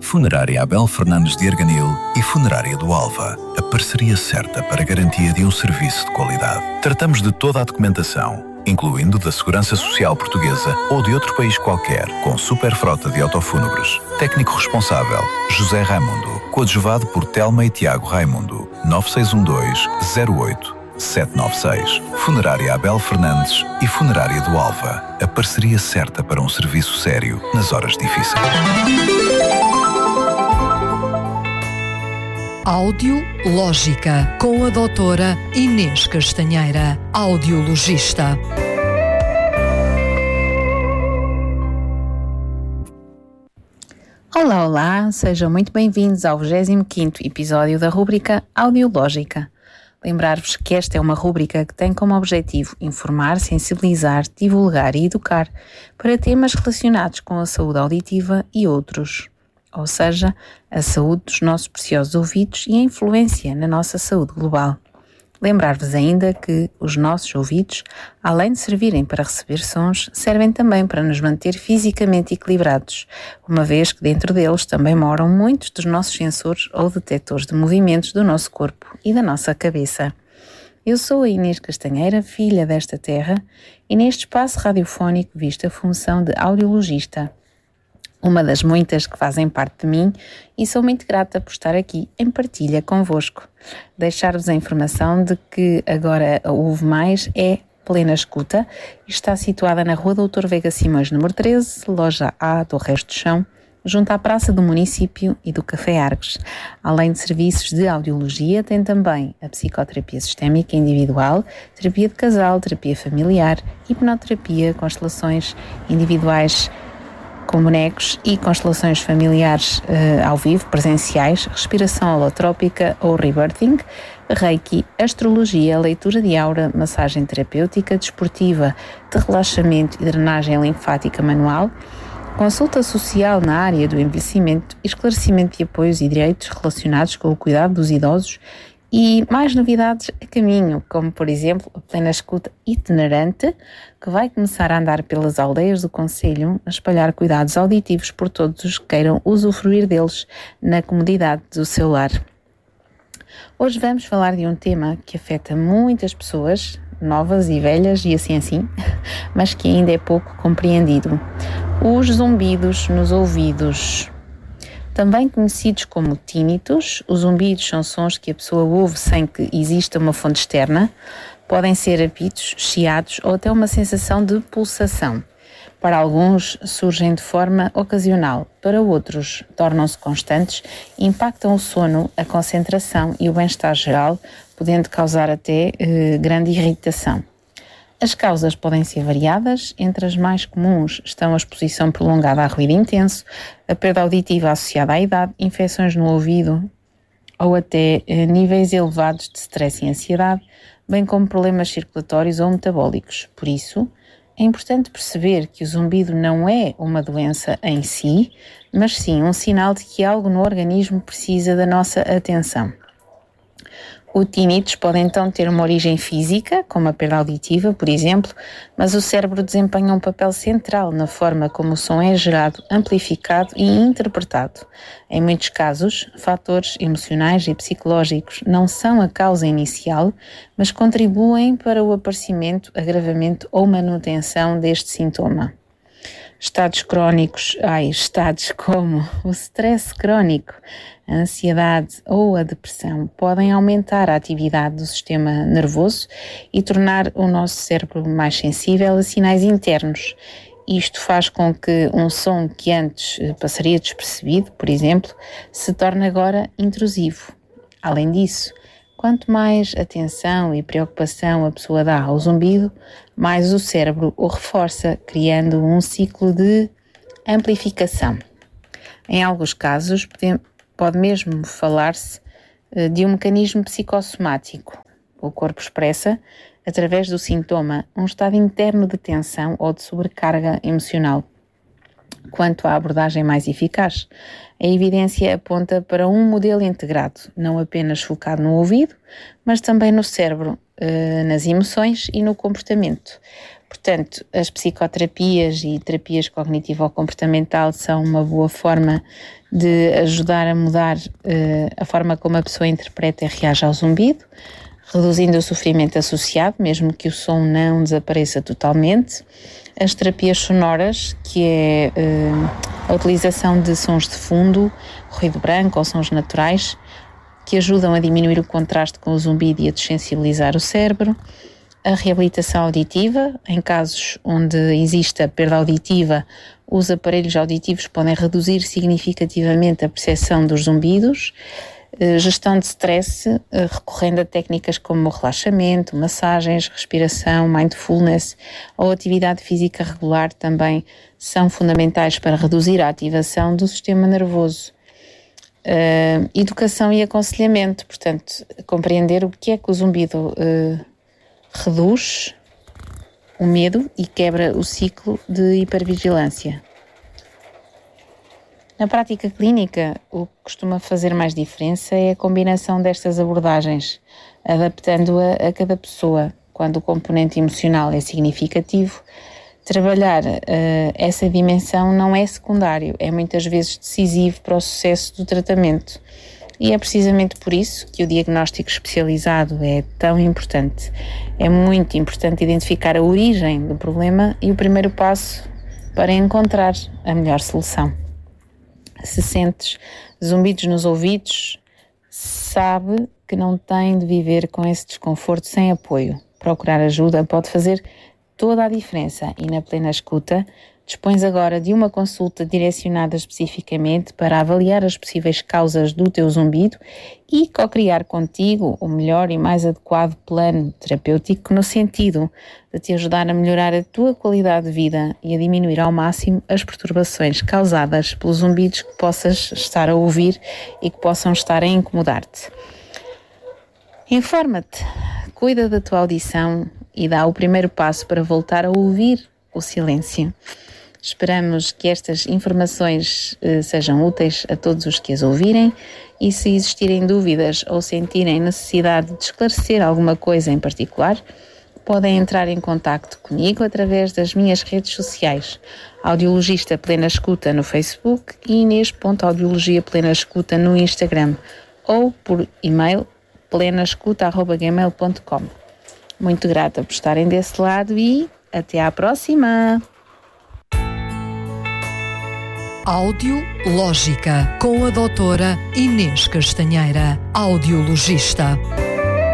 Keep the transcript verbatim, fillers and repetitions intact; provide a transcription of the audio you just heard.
Funerária Abel Fernandes de Arganil e Funerária do Alva, a parceria certa para a garantia de um serviço de qualidade. Tratamos de toda a documentação, incluindo da Segurança Social Portuguesa ou de outro país qualquer, com super frota de autofúnebres. Técnico responsável, José Raimundo, coadjuvado por Telma e Tiago Raimundo, nove seis um dois, zero oito, sete nove seis. Funerária Abel Fernandes e Funerária do Alva, a parceria certa para um serviço sério nas horas difíceis. Audiológica, com a doutora Inês Castanheira, audiologista. Olá, olá, sejam muito bem-vindos ao vigésimo quinto episódio da rúbrica Audiológica. Lembrar-vos que esta é uma rúbrica que tem como objetivo informar, sensibilizar, divulgar e educar para temas relacionados com a saúde auditiva e outros. Ou seja, a saúde dos nossos preciosos ouvidos e a influência na nossa saúde global. Lembrar-vos ainda que os nossos ouvidos, além de servirem para receber sons, servem também para nos manter fisicamente equilibrados, uma vez que dentro deles também moram muitos dos nossos sensores ou detectores de movimentos do nosso corpo e da nossa cabeça. Eu sou a Inês Castanheira, filha desta terra, e neste espaço radiofónico visto a função de audiologista, uma das muitas que fazem parte de mim, e sou muito grata por estar aqui em partilha convosco. Deixar-vos a informação de que agora a Ouve Mais é Plena Escuta e está situada na Rua doutor Veiga Simões, número treze, loja A do Resto do Chão, junto à Praça do Município e do Café Argos. Além de serviços de audiologia, tem também a psicoterapia sistémica individual, terapia de casal, terapia familiar, hipnoterapia, constelações individuais com bonecos e constelações familiares uh, ao vivo, presenciais, respiração holotrópica ou rebirthing, reiki, astrologia, leitura de aura, massagem terapêutica, desportiva, de relaxamento e drenagem linfática manual, consulta social na área do envelhecimento, esclarecimento de apoios e direitos relacionados com o cuidado dos idosos e mais novidades a caminho, como por exemplo a Plena Escuta itinerante, que vai começar a andar pelas aldeias do concelho a espalhar cuidados auditivos por todos os que queiram usufruir deles na comodidade do seu lar. Hoje vamos falar de um tema que afeta muitas pessoas, novas e velhas e assim assim, mas que ainda é pouco compreendido. Os zumbidos nos ouvidos. Também conhecidos como tínitos, os zumbidos são sons que a pessoa ouve sem que exista uma fonte externa. Podem ser apitos, chiados ou até uma sensação de pulsação. Para alguns surgem de forma ocasional, para outros tornam-se constantes e impactam o sono, a concentração e o bem-estar geral, podendo causar até eh, grande irritação. As causas podem ser variadas, entre as mais comuns estão a exposição prolongada a ruído intenso, a perda auditiva associada à idade, infecções no ouvido ou até eh, níveis elevados de stress e ansiedade, bem como problemas circulatórios ou metabólicos. Por isso, é importante perceber que o zumbido não é uma doença em si, mas sim um sinal de que algo no organismo precisa da nossa atenção. Os tínitos podem então ter uma origem física, como a perda auditiva, por exemplo, mas o cérebro desempenha um papel central na forma como o som é gerado, amplificado e interpretado. Em muitos casos, fatores emocionais e psicológicos não são a causa inicial, mas contribuem para o aparecimento, agravamento ou manutenção deste sintoma. Estados crónicos, ai, estados como o stress crónico, a ansiedade ou a depressão podem aumentar a atividade do sistema nervoso e tornar o nosso cérebro mais sensível a sinais internos. Isto faz com que um som que antes passaria despercebido, por exemplo, se torne agora intrusivo. Além disso, quanto mais atenção e preocupação a pessoa dá ao zumbido, mais o cérebro o reforça, criando um ciclo de amplificação. Em alguns casos, pode, pode mesmo falar-se de um mecanismo psicossomático. O corpo expressa, através do sintoma, um estado interno de tensão ou de sobrecarga emocional. Quanto à abordagem mais eficaz, a evidência aponta para um modelo integrado, não apenas focado no ouvido, mas também no cérebro, nas emoções e no comportamento. portanto, as psicoterapias e terapias cognitivo-comportamental são uma boa forma de ajudar a mudar uh, a forma como a pessoa interpreta e reage ao zumbido, reduzindo o sofrimento associado, mesmo que o som não desapareça totalmente. As terapias sonoras, que é uh, a utilização de sons de fundo, ruído branco ou sons naturais, que ajudam a diminuir o contraste com o zumbido e a desensibilizar o cérebro. A reabilitação auditiva, em casos onde exista perda auditiva, os aparelhos auditivos podem reduzir significativamente a percepção dos zumbidos. Gestão de stress, recorrendo a técnicas como relaxamento, massagens, respiração, mindfulness ou atividade física regular também são fundamentais para reduzir a ativação do sistema nervoso. Uh, educação e aconselhamento, portanto, compreender o que é que o zumbido uh, reduz o medo e quebra o ciclo de hipervigilância. Na prática clínica, o que costuma fazer mais diferença é a combinação destas abordagens, adaptando-a a cada pessoa. Quando o componente emocional é significativo, trabalhar uh, essa dimensão não é secundário, é muitas vezes decisivo para o sucesso do tratamento. E é precisamente por isso que o diagnóstico especializado é tão importante. É muito importante identificar a origem do problema e o primeiro passo para encontrar a melhor solução. Se sentes zumbidos nos ouvidos, sabe que não tem de viver com esse desconforto sem apoio. Procurar ajuda pode fazer toda a diferença e na Plena Escuta dispões agora de uma consulta direcionada especificamente para avaliar as possíveis causas do teu zumbido e co-criar contigo o melhor e mais adequado plano terapêutico no sentido de te ajudar a melhorar a tua qualidade de vida e a diminuir ao máximo as perturbações causadas pelos zumbidos que possas estar a ouvir e que possam estar a incomodar-te. Informa-te, cuida da tua audição e dá o primeiro passo para voltar a ouvir o silêncio. Esperamos que estas informações eh, sejam úteis a todos os que as ouvirem e se existirem dúvidas ou sentirem necessidade de esclarecer alguma coisa em particular, podem entrar em contacto comigo através das minhas redes sociais, Audiologista Plena Escuta no Facebook e Inês ponto audiologia plena escuta no Instagram ou por e-mail plena escuta arroba gmail ponto com. Muito grata por estarem desse lado e até à próxima! Audiológica, com a doutora Inês Castanheira, audiologista.